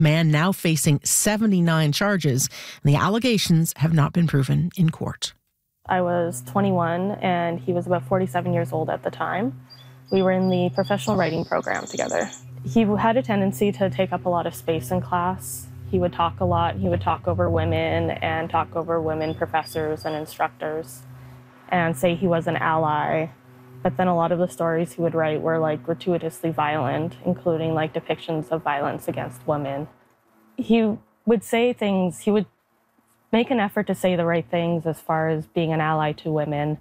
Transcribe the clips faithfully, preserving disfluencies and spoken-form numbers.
Man now facing seventy-nine charges, and the allegations have not been proven in court. I was twenty-one, and he was about forty-seven years old at the time. We were in the professional writing program together. He had a tendency to take up a lot of space in class. He would talk a lot. He would talk over women and talk over women professors and instructors and say he was an ally. But then a lot of the stories he would write were like gratuitously violent, including like depictions of violence against women. He would say things, he would make an effort to say the right things as far as being an ally to women.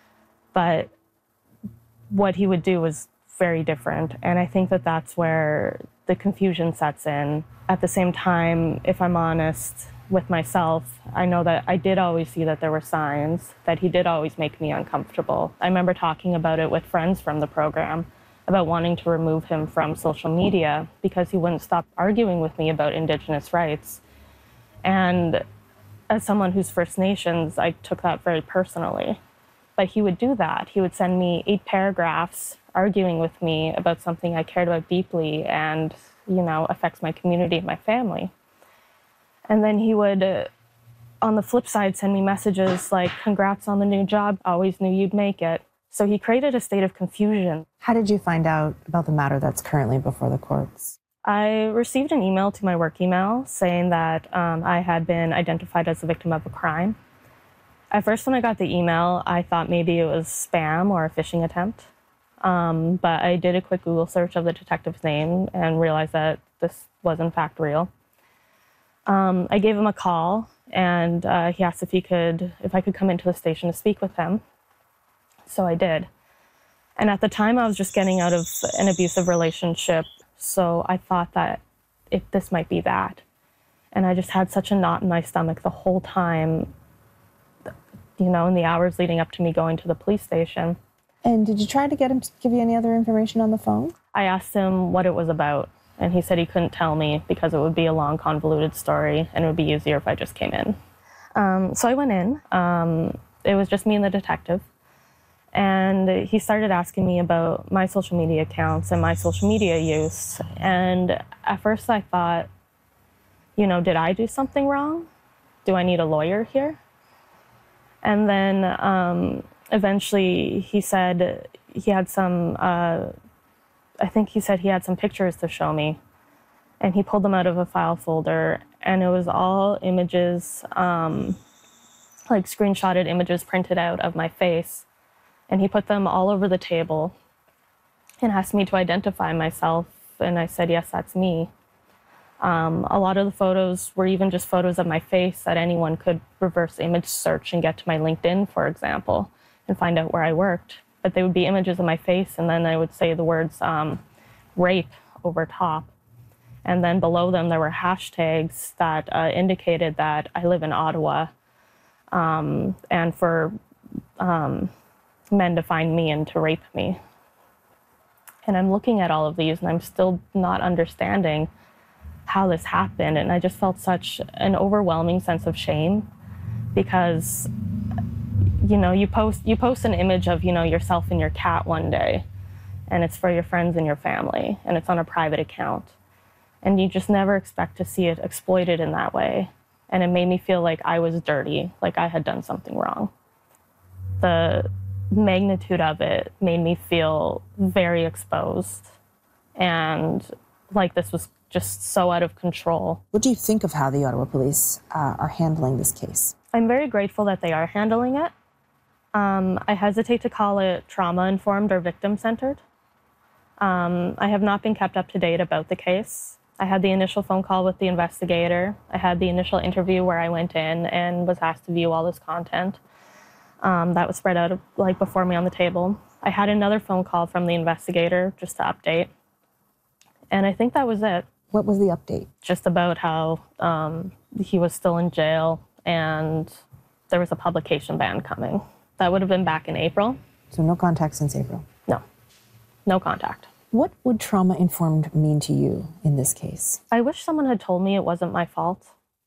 But what he would do was very different. And I think that that's where the confusion sets in. At the same time, if I'm honest with myself, I know that I did always see that there were signs, that he did always make me uncomfortable. I remember talking about it with friends from the program, about wanting to remove him from social media because he wouldn't stop arguing with me about Indigenous rights. And as someone who's First Nations, I took that very personally. But he would do that. He would send me eight paragraphs arguing with me about something I cared about deeply and, you know, affects my community and my family. And then he would, uh, on the flip side, send me messages like, congrats on the new job, always knew you'd make it. So he created a state of confusion. How did you find out about the matter that's currently before the courts? I received an email to my work email saying that um, I had been identified as the victim of a crime. At first, when I got the email, I thought maybe it was spam or a phishing attempt. Um, but I did a quick Google search of the detective's name and realized that this was in fact real. Um, I gave him a call, and uh, he asked if he could, if I could come into the station to speak with him. So I did. And at the time, I was just getting out of an abusive relationship, so I thought that if this might be that. And I just had such a knot in my stomach the whole time, you know, in the hours leading up to me going to the police station. And did you try to get him to give you any other information on the phone? I asked him what it was about, and he said he couldn't tell me because it would be a long, convoluted story, and it would be easier if I just came in. Um, so I went in. Um, it was just me and the detective. And he started asking me about my social media accounts and my social media use. And at first I thought, you know, did I do something wrong? Do I need a lawyer here? And then um, eventually he said he had some, uh, I think he said he had some pictures to show me. And he pulled them out of a file folder, and it was all images, um, like screenshotted images printed out of my face. And he put them all over the table and asked me to identify myself. And I said, yes, that's me. Um, a lot of the photos were even just photos of my face that anyone could reverse image search and get to my LinkedIn, for example, and find out where I worked. But they would be images of my face, and then I would say the words um, rape over top. And then below them, there were hashtags that uh, indicated that I live in Ottawa. Um, and for um, men to find me and to rape me. And I'm looking at all of these, and I'm still not understanding how this happened. And I just felt such an overwhelming sense of shame because, you know, you post you post an image of, you know, yourself and your cat one day, and it's for your friends and your family, and it's on a private account. And you just never expect to see it exploited in that way. And it made me feel like I was dirty, like I had done something wrong. The magnitude of it made me feel very exposed and like this was just so out of control. What do you think of how the Ottawa police uh, are handling this case? I'm very grateful that they are handling it. Um, I hesitate to call it trauma-informed or victim-centered. Um, I have not been kept up to date about the case. I had the initial phone call with the investigator. I had the initial interview where I went in and was asked to view all this content. Um, that was spread out like before me on the table. I had another phone call from the investigator just to update. And I think that was it. What was the update? Just about how um, he was still in jail and there was a publication ban coming. That would have been back in April. So no contact since April? No, no contact. What would trauma-informed mean to you in this case? I wish someone had told me it wasn't my fault.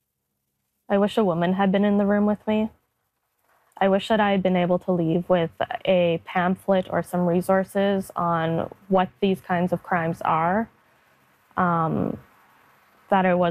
I wish a woman had been in the room with me. I wish that I had been able to leave with a pamphlet or some resources on what these kinds of crimes are. Um, that I was